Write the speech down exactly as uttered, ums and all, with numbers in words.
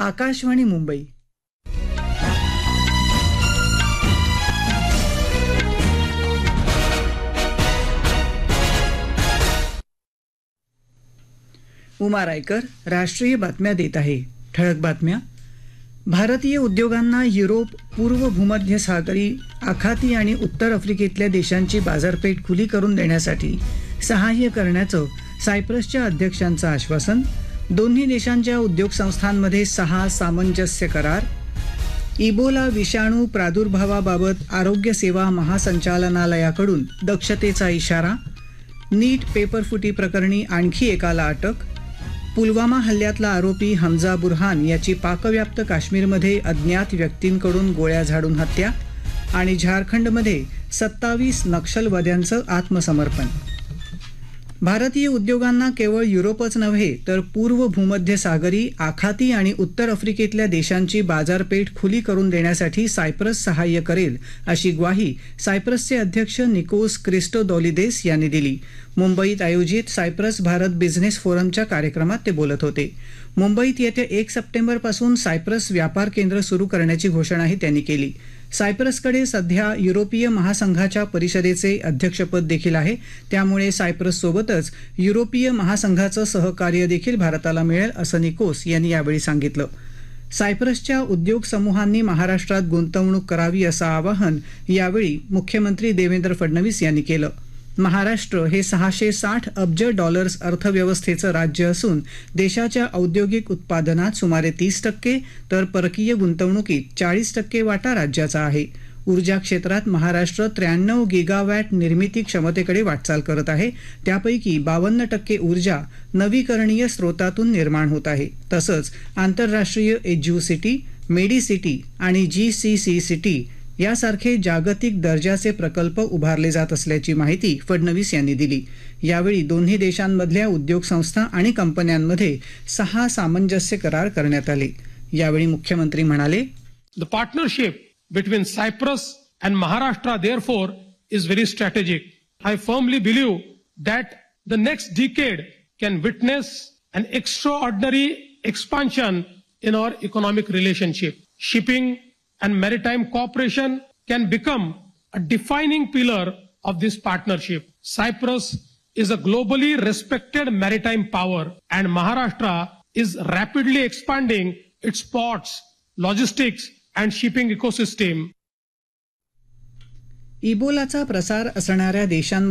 आकाशवाणी मुंबई. उमा रायकर राष्ट्रीय बातम्या देत आहे. ठळक बातम्या. भारतीय उद्योगांना युरोप, पूर्व भूमध्य सागरी, आखाती आणि उत्तर आफ्रिकेतल्या देशांची बाजारपेठ खुली करून देण्यासाठी सहाय्य करण्याचं सायप्रसच्या अध्यक्षांचं आश्वासन. दोन्ही देशांच्या उद्योग संस्थांमध्ये सहा सामंजस्य करार. इबोला विषाणू प्रादुर्भावाबाबत आरोग्य सेवा महासंचालनालयाकडून दक्षतेचा इशारा. नीट पेपरफुटी प्रकरणी आणखी एकाला अटक. पुलवामा हल्ल्यातला आरोपी हमजा बुरहान याची पाकव्याप्त काश्मीरमध्ये अज्ञात व्यक्तींकडून गोळ्या झाडून हत्या. आणि झारखंडमध्ये सत्तावीस नक्षलवाद्यांचं आत्मसमर्पण. भारतीय उद्योगांना केवळ युरोपच नव्हे तर पूर्व भूमध्य सागरी, आखाती आणि उत्तर आफ्रिकेतल्या देशांची बाजारपेठ खुली करून देण्यासाठी सायप्रस सहाय्य करेल अशी ग्वाही सायप्रसचे अध्यक्ष निकोस क्रिस्टोदोलिदेस यांनी दिली. मुंबईत आयोजित सायप्रस भारत बिझनेस फोरमच्या कार्यक्रमात ते बोलत होते. मुंबईत येत्या एक सप्टेंबरपासून सायप्रस व्यापार केंद्र सुरू करण्याची घोषणाही त्यांनी केली. सायप्रसकडे सध्या युरोपीय महासंघाच्या परिषदेचे अध्यक्षपद देखील आहे. त्यामुळे सायप्रससोबतच युरोपीय महासंघाचं सहकार्य देखील भारताला मिळेल असं निकोस यांनी यावेळी सांगितलं. सायप्रसच्या उद्योग समूहांनी महाराष्ट्रात गुंतवणूक करावी असं आवाहन यावेळी मुख्यमंत्री देवेंद्र फडणवीस यांनी केलं. महाराष्ट्र हे सहाशे साठ अब्ज डॉलर्स अर्थव्यवस्थेचं राज्य असून देशाच्या औद्योगिक उत्पादनात सुमारे तीस टक्के तर परकीय गुंतवणुकीत चाळीस टक्के वाटा राज्याचा आहे. ऊर्जा क्षेत्रात महाराष्ट्र त्र्याण्णव गिगावॅट निर्मिती क्षमतेकडे वाटचाल करत आहे. त्यापैकी बावन्न टक्के ऊर्जा नवीकरणीय स्रोतातून निर्माण होत आहे. तसंच आंतरराष्ट्रीय एज्यू सिटी, मेडी सिटी आणि जी सी सी सिटी यासारखे जागतिक दर्जाचे प्रकल्प उभारले जात असल्याची माहिती फडणवीस यांनी दिली. यावेळी दोन्ही देशांमधल्या उद्योग संस्था आणि कंपन्यांमध्ये सहा सामंजस्य करार करण्यात आले. यावेळी मुख्यमंत्री म्हणाले, The partnership between Cyprus and Maharashtra therefore is very strategic. I firmly believe that the next decade can witness an extraordinary expansion in our economic relationship. Shipping and maritime cooperation can become a defining pillar of this partnership. Cyprus is a globally respected maritime power and Maharashtra is rapidly expanding its ports, logistics and shipping ecosystem. इबोलाचा प्रसार असणाऱ्या देशांमध्ये